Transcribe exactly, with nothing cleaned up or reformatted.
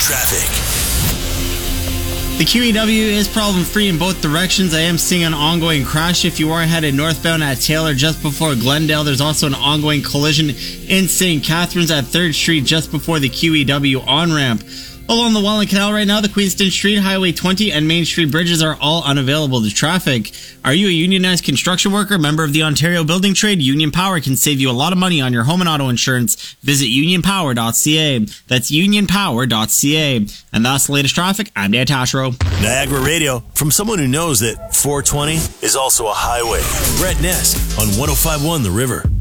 traffic. The Q E W is problem-free in both directions. I am seeing an ongoing crash if you are headed northbound at Taylor just before Glendale. There's also an ongoing collision in Saint Catharines at third Street just before the Q E W on-ramp. Along the Welland Canal right now, the Queenston Street, Highway twenty, and Main Street bridges are all unavailable to traffic. Are you a unionized construction worker, member of the Ontario Building Trade? Union Power can save you a lot of money on your home and auto insurance. Visit union power dot c a. That's union power dot c a. And that's the latest traffic. I'm Dan Tashro. Niagara Radio, from someone who knows that four twenty is also a highway. Brett Ness on one oh five point one The River.